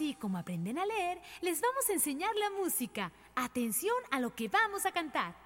Así como aprenden a leer, les vamos a enseñar la música. Atención a lo que vamos a cantar.